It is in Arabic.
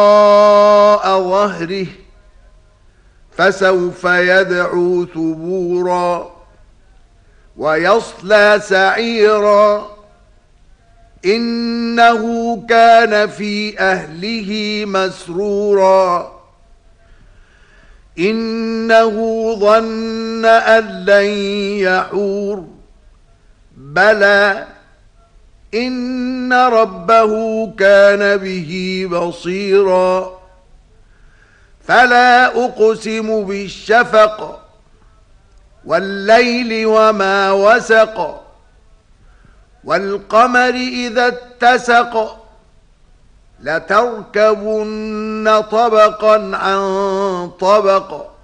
ظهره فسوف يدعو ثبورا ويصلى سعيرا إنه كان في أهله مسرورا إنه ظن أن لن يحور بلى إن ربه كان به بصيرا فلا أقسم بالشفق والليل وما وسق والقمر إذا اتسق لتركبن طبقا عن طبق